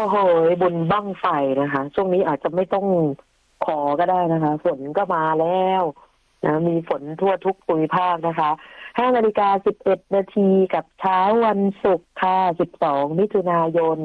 โหบุญบั้งไฟนะคะช่วงนี้อาจจะไม่ต้องขอก็ได้นะคะฝนก็มาแล้วนะมีฝนทั่วทุกภูมิภาคนะคะ5:11 นาทีกับเช้าวันศุกร์ค่ะ12 มิถุนายน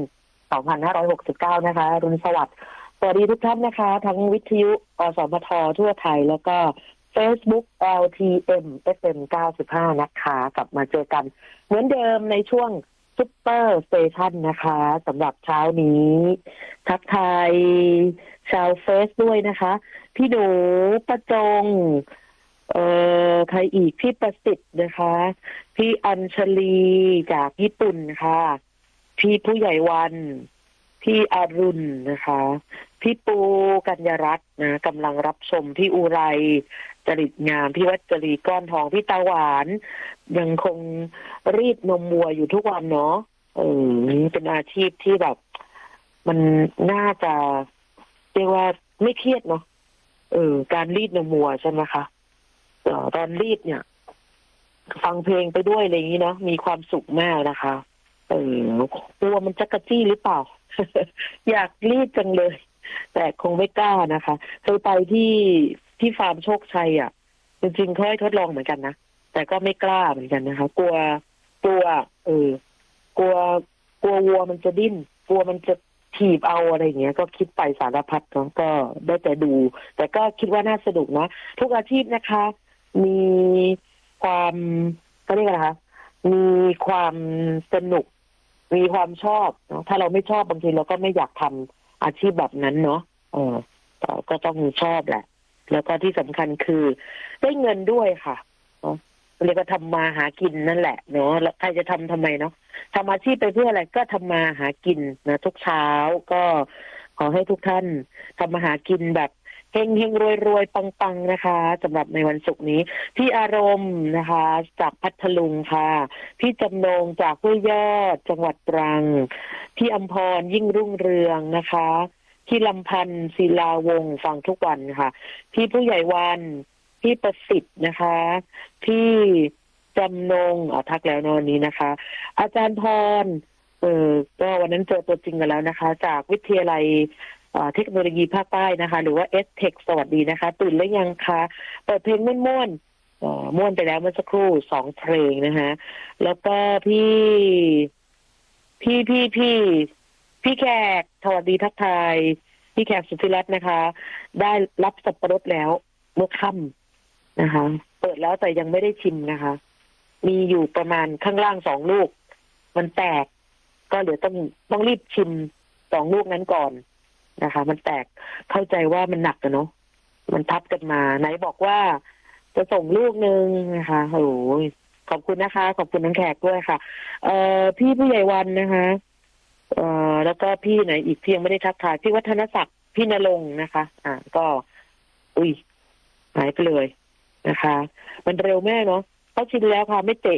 2569นะคะอรุณสวัสดิ์สวัสดีทุกท่านนะคะทั้งวิทยุอสมททั่วไทยแล้วก็ Facebook LTM FM 95นะคะกลับมาเจอกันเหมือนเดิมในช่วงซุปเปอร์สเตชันนะคะสำหรับเช้านี้ทักทายชาวเฟซด้วยนะคะพี่หนูประจงใครอีกพี่ประสิทธิ์นะคะพี่อัญชลีจากญี่ปุ่นค่ะพี่ผู้ใหญ่วันพี่อรุณนะคะพี่ปูกัญญารัตน์นะกำลังรับชมพี่อุไรจริตงามพี่วัชรีก้อนทองพี่ตาหวานยังคงรีดนมวัวอยู่ทุกวันเนาะนี่เป็นอาชีพที่แบบมันน่าจะเรียกว่าไม่เครียดเนาะการรีดนมวัวใช่ไหมคะตอนรีดเนี่ยฟังเพลงไปด้วยอะไรอย่างนี้เนาะมีความสุขมากนะคะตัวมันจักระจี้หรือเปล่า อยากรีดจังเลยแต่คงไม่กล้านะคะเคยไปที่ฟาร์มโชคชัยอ่ะจริงๆเขาให้ทดลองเหมือนกันนะแต่ก็ไม่กล้าเหมือนกันนะคะกลัวกลัวกลัววัวมันจะดิ้นกลัวมันจะถีบเอาอะไรอย่างเงี้ยก็คิดไปสารพัดเนาะก็ได้แต่ดูแต่ก็คิดว่าน่าสนุกนะทุกอาชีพนะคะมีความก็เรียกอะไรคะมีความสนุกมีความชอบเนาะถ้าเราไม่ชอบบางทีเราก็ไม่อยากทำอาชีพแบบนั้นเนาะก็ต้องชอบแหละแล้วก็ที่สำคัญคือได้เงินด้วยค่ะเนาะเรียกว่าทำมาหากินนั่นแหละเนาะแล้วใครจะทำไมเนาะทำอาชีพไปเพื่ออะไรก็ทำมาหากินนะทุกเช้าก็ขอให้ทุกท่านทำมาหากินแบบเฮงเฮงรวยรวยปังปังนะคะสำหรับในวันศุกร์นี้พี่อารมณ์นะคะจากพัทลุงค่ะพี่จำนงจากห้วยยอดจังหวัดตรังพี่อำพรยิ่งรุ่งเรืองนะคะพี่ลำพันธ์ศิลาวงศ์ฟังทุกวันค่ะพี่ผู้ใหญ่วันพี่ประสิทธิ์นะคะพี่จำนงทักแล้วนอนนี้นะคะอาจารย์พรก็วันนั้นเจอตัวจริงกันแล้วนะคะจากวิทยาลัยเทคโนโลยีภาคใต้นะคะหรือว่า S-Tech สวัสดีนะคะตื่นแล้วยังคะเปิดเพลงม่วนๆม่วนไปแล้วเมื่อสักครู่2เพลงนะคะแล้วก็พี่แขกสวัสดีทักทายพี่แขกสุธิรัตน์นะคะได้รับสับปะรดแล้วเมื่อค่ำนะคะเปิดแล้วแต่ยังไม่ได้ชิมนะคะมีอยู่ประมาณข้างล่าง2 ลูกมันแตกก็เดี๋ยวต้องรีบชิม2 ลูกนั้นก่อนนะคะมันแตกเข้าใจว่ามันหนักอะเนาะมันทับกันมาไหนบอกว่าจะส่งลูกนึงนะคะโอ้ยขอบคุณนะคะขอบคุณน้องแขกด้วยค่ะพี่ผู้ใหญ่วันนะคะแล้วก็พี่ไหนอีกพี่ยังไม่ได้ทักทายพี่วัฒนศักดิ์พี่ณรงค์นะคะก็หายไปเลยนะคะมันเร็วแม่เนาะเขาชินแล้วค่ะไม่เตะ